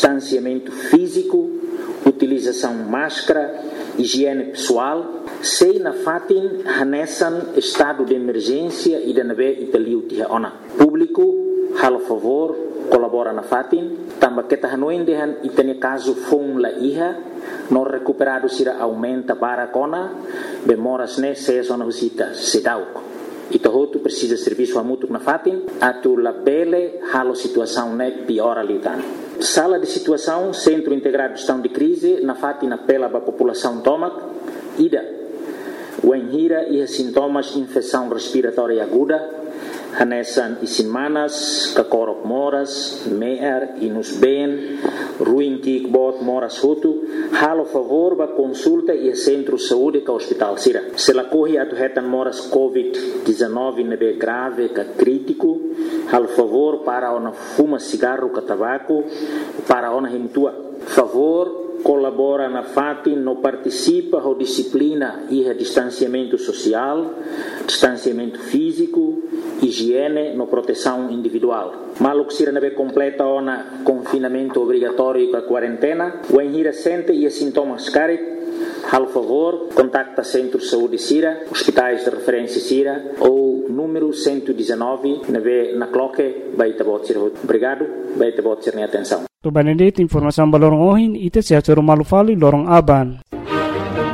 distanciamento físico, utilização de máscara, higiene pessoal. Sei na fatin hanesan estado de emergência e da nave italiu tia ona. Público, halo favor, colabora na fatin. Tamba kita hanoin dehan itani caso fon la iha, no recuperado sira aumenta para kona, bemoras ne se zona visita sedauco. Itohotu precisa serviço a mútuo na fatin, atu la bele halo situação ne piora liutan. Sala de situação, Centro Integrado de Gestão de Crise, na fatin apela para a população tomac, ida. O enhira e sintomas infecção respiratória aguda, hanesan isinmanas, kakorok moras, meer, inus ben, ruim kikbot moras hutu, halo favor ba consulta e centro de saúde ka hospital sira. Se la corre atu hetan moras COVID-19 nebe grave ka crítico, halo favor para ona fuma cigarro ka tabaco, para ona hemtua. Favor colabora na fatin, no participa ou disciplina e distanciamento social, distanciamento físico, higiene, no proteção individual. Maluk sira nabe completa ona confinamento obrigatório com a quarentena, o enhira sente e sintomas carit, hal favor, contacta Centro de Saúde Sira, hospitais de referência Sira, ou número 119, na cloque, baita bot sira. Obrigado, baita bot sira atenção. To Benedict, informação balorong ohin, ite siya sa Rumalufali, lorong aban.